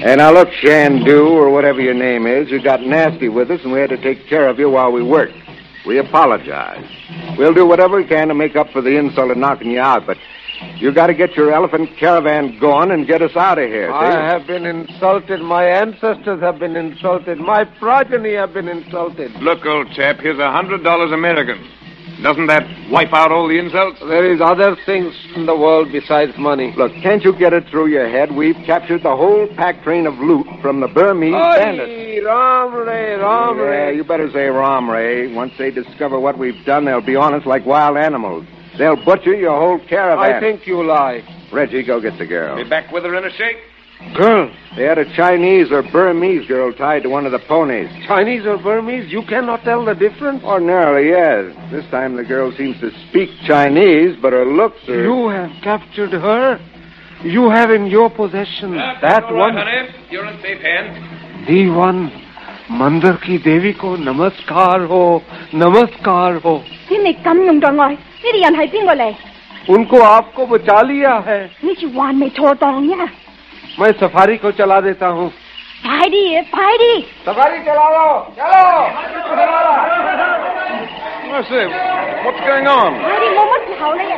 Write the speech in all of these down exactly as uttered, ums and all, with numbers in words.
Hey, now look, Shandu, or whatever your name is, you got nasty with us, and we had to take care of you while we worked. We apologize. We'll do whatever we can to make up for the insult of knocking you out, but you got to get your elephant caravan going and get us out of here. See? I have been insulted. My ancestors have been insulted. My progeny have been insulted. Look, old chap, here's a hundred dollars American. Doesn't that wipe out all the insults? There is other things in the world besides money. Look, can't you get it through your head? We've captured the whole pack train of loot from the Burmese Oy, bandits. Ram Ray, Ram Yeah, Ray. you better say Ram Ray. Once they discover what we've done, they'll be on us like wild animals. They'll butcher your whole caravan. I think you lie. Reggie, go get the girl. Be back with her in a shake. Girl? They had a Chinese or Burmese girl tied to one of the ponies. Chinese or Burmese? You cannot tell the difference? Ordinarily, yes. This time the girl seems to speak Chinese, but her looks are... You have captured her. You have in your possession Uh, that all one. right, honey. You're in safe hands. The one. Mandar ki Devi ko namaskar ho. Namaskar ho. 請你咁用待我，呢啲人係邊個嚟？ उनको आपको बचा लिया है 呢次還未錯當呀！ मैं safari को चला देता हूँ 快啲嘢，快啲！ सफारी चला लो चलो Mercy, what's going on? 快啲，冇乜時候啦！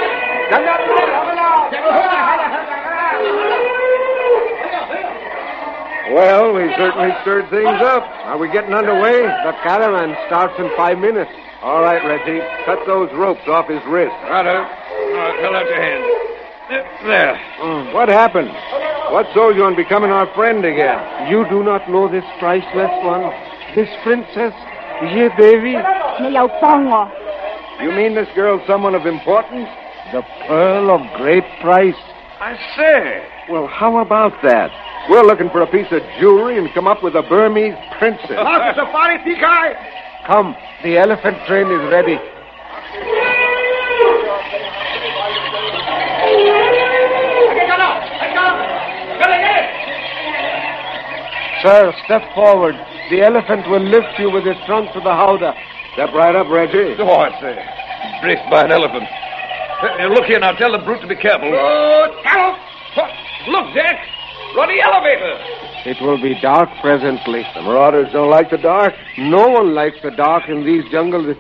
Well, we certainly stirred things up. Are we getting underway? The caravan starts in five minutes. All right, Reggie. Cut those ropes off his wrist. Righto. All right, hold out your hand. There. Mm, what happened? What sold you on becoming our friend again? You do not know this priceless one. This princess, Ye Devi. 你又幫我， You mean this girl's someone of importance? The pearl of great price. I say. Well, how about that? We're looking for a piece of jewelry and come up with a Burmese princess. Safari Tikai. Come, the elephant train is ready. Sir, step forward. The elephant will lift you with his trunk to the howdah. Step right up, Reggie. So I say. Braced by an elephant. Uh, look here now, tell the brute to be careful. Oh, look, Jack. Ruddy elevator. It will be dark presently. The marauders don't like the dark. No one likes the dark in these jungles.